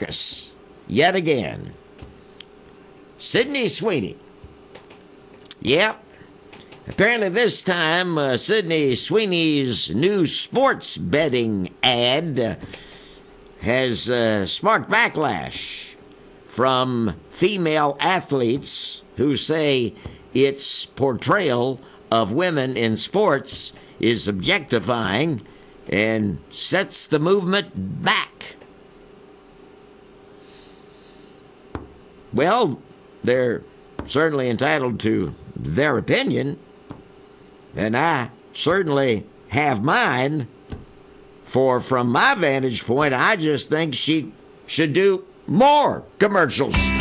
focus yet again. Sydney Sweeney. Yep. Apparently this time, Sydney Sweeney's new sports betting ad has sparked backlash from female athletes who say its portrayal of women in sports is objectifying and sets the movement back. Well, they're certainly entitled to their opinion, and I certainly have mine. For from my vantage point, I just think she should do more commercials.